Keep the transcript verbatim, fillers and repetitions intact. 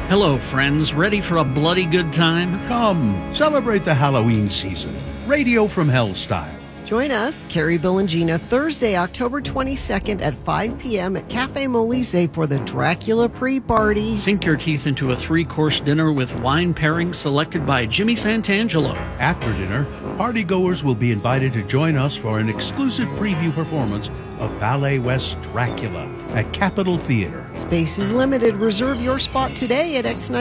Hello, friends. Ready for a bloody good time? Come, celebrate the Halloween season. Radio from Hell style. Join us, Carrie, Bill, and Gina, Thursday, October twenty-second at five p.m. at Cafe Molise for the Dracula pre-party. Sink your teeth into a three-course dinner with wine pairings selected by Jimmy Santangelo. After dinner, partygoers will be invited to join us for an exclusive preview performance of Ballet West Dracula at Capitol Theater. Space is limited. Reserve your spot today at X